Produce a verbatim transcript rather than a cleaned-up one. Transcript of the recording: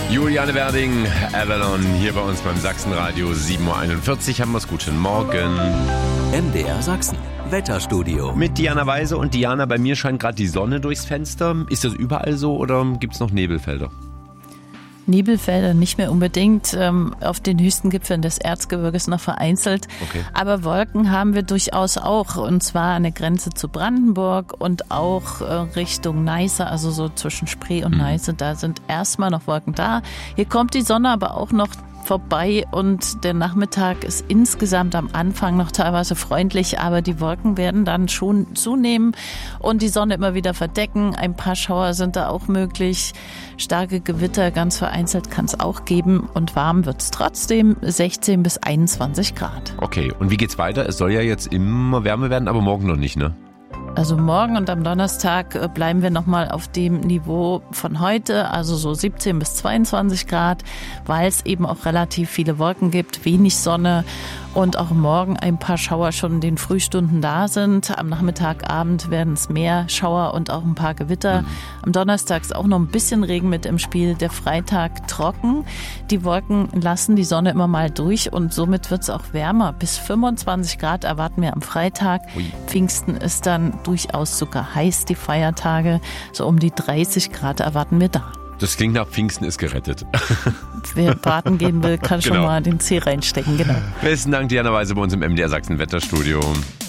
Juliane Werding, Avalon, hier bei uns beim Sachsenradio sieben Uhr einundvierzig. Haben wir es. Guten Morgen. M D R Sachsen, Wetterstudio. Mit Diana Weise. Und Diana, bei mir scheint gerade die Sonne durchs Fenster. Ist das überall so oder gibt es noch Nebelfelder? Nebelfelder nicht mehr unbedingt, ähm, auf den höchsten Gipfeln des Erzgebirges noch vereinzelt. Okay. Aber Wolken haben wir durchaus auch, und zwar an der Grenze zu Brandenburg und auch äh, Richtung Neiße, also so zwischen Spree und mhm. Neiße. Da sind erstmal noch Wolken da. Hier kommt die Sonne aber auch noch vorbei und der Nachmittag ist insgesamt am Anfang noch teilweise freundlich, aber die Wolken werden dann schon zunehmen und die Sonne immer wieder verdecken. Ein paar Schauer sind da auch möglich. Starke Gewitter, ganz vereinzelt kann es auch geben und warm wird es trotzdem, sechzehn bis einundzwanzig Grad. Okay, und wie geht's weiter? Es soll ja jetzt immer wärmer werden, aber morgen noch nicht, ne? Also morgen und am Donnerstag bleiben wir nochmal auf dem Niveau von heute, also so siebzehn bis zweiundzwanzig Grad, weil es eben auch relativ viele Wolken gibt, wenig Sonne und auch morgen ein paar Schauer schon in den Frühstunden da sind. Am Nachmittagabend werden es mehr Schauer und auch ein paar Gewitter. Mhm. Am Donnerstag ist auch noch ein bisschen Regen mit im Spiel, der Freitag trocken. Die Wolken lassen die Sonne immer mal durch und somit wird es auch wärmer. Bis fünfundzwanzig Grad erwarten wir am Freitag. Ui. Pfingsten ist dann durchaus sogar heiß, die Feiertage. So um die dreißig Grad erwarten wir da. Das klingt nach Pfingsten ist gerettet. Wer baden gehen will, kann genau. schon mal den Zeh reinstecken. Genau. Besten Dank, Diana Weise, bei uns im M D R Sachsen Wetterstudio.